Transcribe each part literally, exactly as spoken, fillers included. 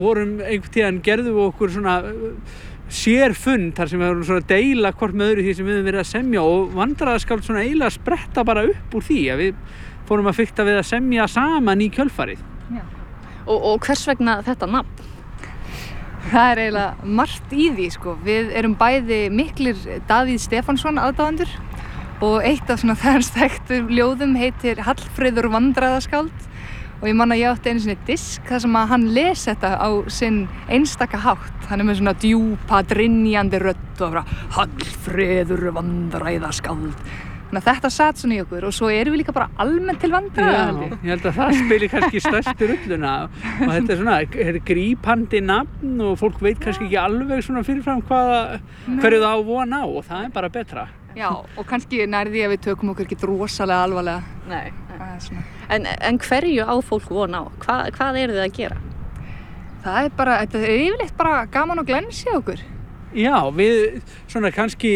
vorum einhvern tíðan gerðum við okkur svona sérfund þar sem við vorum svona að deila hvort með öðru því sem við höfum verið að semja og vandræðaskáld svona eiginlega spretta bara upp úr því að við fórum að fikta við að semja saman í kjölfarið. Já. Og, og hvers vegna þetta nafn? Það er eiginlega margt í því sko. Við erum bæði miklir Davíð Stefánsson aðdáendur og eitt af svona þess þekktu ljóðum heitir Hallfreður vandræðaskáld og ég man að ég átti einu sinni disk þar sem að hann les þetta á sinn einstaka hátt. Hann er með svona djúpa, drynjandi rödd og bara Hallfreður vandræðaskáld. Þannig að þetta satt svona í okkur og svo erum við líka bara almennt til vandræða. Já, ég held að það spili kannski stærstu rulluna og þetta er svona þetta er grípandi nafn og fólk veit kannski ekki alveg svona fyrirfram hvaða hverju það á von á og það er bara betra. Já, og kannski nærði að við tökum okkur ekki rosalega alvarlega. Nei, nei. En, en hverju á fólk von á? Hva, hvað eru þið að gera? Það er bara, þetta er yfirleitt bara gaman og glens hjá okkur. Já, við svona kannski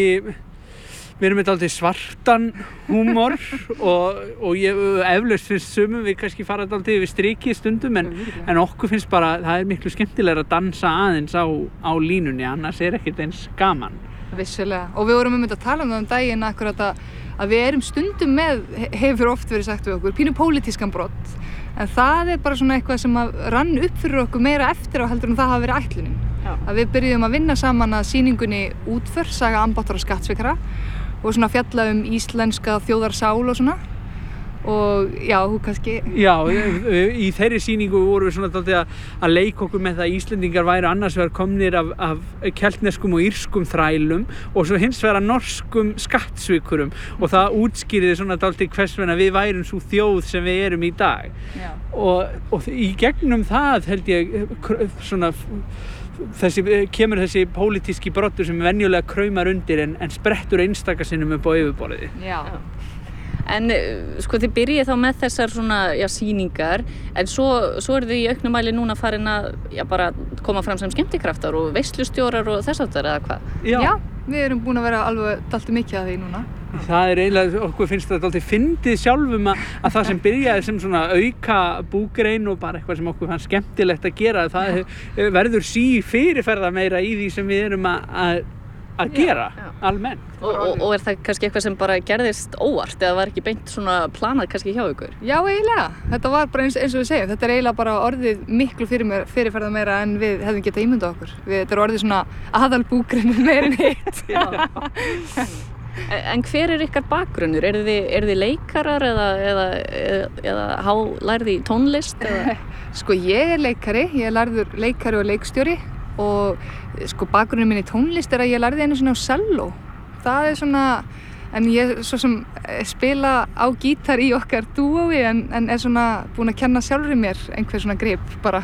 við erum með dálítið svartan húmor og, og ég eflaust finnst sumum við kannski fara dálítið við strikið stundum en, en okkur finnst bara það er miklu skemmtilegra að dansa aðeins á, á línunni annars er ekkert eins gaman. Vissulega, og við vorum um þetta að tala um það um daginn akkurat að, að við erum stundum með, hefur oft verið sagt við okkur, pínu pólitískan brott en það er bara svona eitthvað sem að rann upp fyrir okkur meira eftir á heldur en það hafa verið ætlunin. Já. Að við byrjuðum að vinna saman að sýningunni Útför, saga ambáttar og skattsvikara og svona fjalla um íslenska þjóðarsál og svona og já, þú kannski Já, í þeirri sýningu vorum við svona dálítið að, að leika okkur með það að Íslendingar væru annars vegar komnir af, af keltneskum og írskum þrælum og svo hins vegar norskum skattsvikurum og það útskýrði svona dálítið hvers vegna við værum svo þjóð sem við erum í dag. Já. Og, og í gegnum það held ég svona þessi, kemur þessi pólitíski brottur sem venjulega kraumar undir en, en sprettur einstaka sinnum upp á yfirborðið. Já. En sko þið byrjið þá með þessar svona, já, sýningar en svo, svo eru þið í auknum mæli núna farin að já, bara koma fram sem skemmtikraftar og veislustjórar og þess aftar eða hvað? Já. Já, við erum búin að vera alveg dálítið mikið að því núna. Það er eiginlega, okkur finnst það dálítið fyndið sjálfum að, að það sem byrjaði sem svona auka búgrein og bara eitthvað sem okkur fannst skemmtilegt að gera það verður sí fyrirferða meira í því sem við erum að, að að gera, já, já. Almennt. Og, og, og er það kannski eitthvað sem bara gerðist óvart eða var ekki beint svona planað kannski hjá ykkur? Já, eiginlega. Þetta var bara eins, eins og við segjum, þetta er eiginlega bara orðið miklu fyrir, fyrirferða meira en við hefðum getað ímyndað okkur. Við, þetta er orðið svona aðalbúgrinn meira en hitt. En hver er ykkar bakgrunnur? Eru þið, eru þið leikarar eða, eða, eða, eða hálærði í tónlist? Eða? Sko ég er leikari, ég er lærður leikari og leikstjóri og sko bakgrunninn minn í tónlist er að ég lærði einu svona á selló. Það er svona, en ég svo sem spila á gítar í okkar dúói en, en er svona búin að kenna sjálfri mér einhver svona grip bara.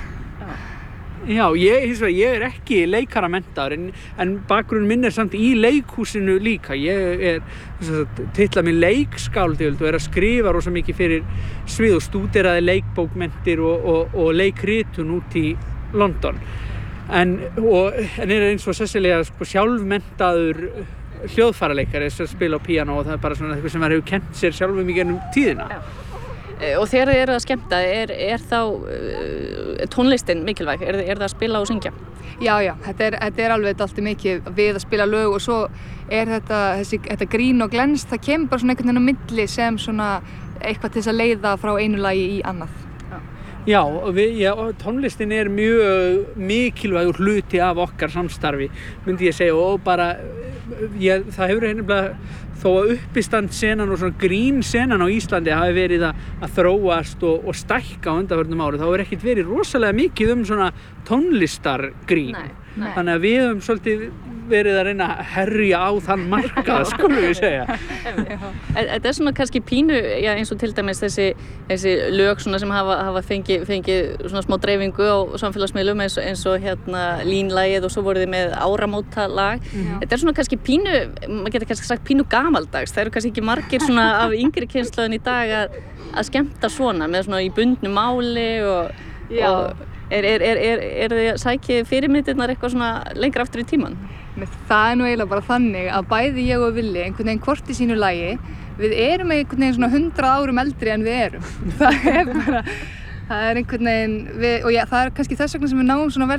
Já, ég, hins vegar, ég er ekki leikaramenntaður en, en bakgrunninn minn er samt í leikhúsinu líka. Ég er titlað minn leikskáld og er að skrifa rosa mikið fyrir svið og stúderaði leikbókmenntir og, og, og leikritun út í London. En, og, en er eins og Cecilia sko, sjálfmenntaður hljóðfæraleikari sem spila á píanó og það er bara svona eitthvað sem maður hefur kennt sér sjálfum í gennum tíðina. Já. Og þegar þið eru að skemmta, er, er þá uh, tónlistin mikilvæg? Er, er það að spila og syngja? Já, já, þetta er, þetta er alveg alltaf mikið við að spila lög og svo er þetta, þessi, þetta grín og glens, það kemur bara svona einhvern veginn á milli sem svona eitthvað til þess að leiða frá einu lagi í annað. Já, við, já, tónlistin er mjög mikilvægur hluti af okkar samstarfi, myndi ég segja og bara, ég, það hefur einhverja þó að uppistand senan og svona grín senan á Íslandi hafi verið að, að þróast og, og stækka á undanförnum ári, þá hefur ekkert verið rosalega mikið um svona tónlistargrín. Nei, nei. Þannig að við höfum svolítið verið að reyna að herja á þann markað, skulum við segja. Þetta er svona kannski pínu, já, eins og til dæmis þessi, þessi lög svona sem hafa, hafa fengið fengi svona smá dreifingu á samfélagsmiðlum eins og, eins og hérna línlagið og svo voruð þið með áramótalag. Mm. Þetta er svona kannski pínu, maður getur kannski sagt pínu gamaldags. Það eru kannski ekki margir svona af yngri kynslóðin í dag að, að skemmta svona með svona í bundnu máli og, og er, er, er, er, er þið sækið fyrirmyndirnar eitthvað svona lengra aftur í tíman? Það er nú eiginlega bara þannig að bæði ég og Villi einhvern veginn hvort í sínu lagi við erum einhvern veginn svona hundrað árum eldri en við erum. Það er bara, það er einhvern veginn, við, og já, það er kannski þess vegna sem við náum svona vel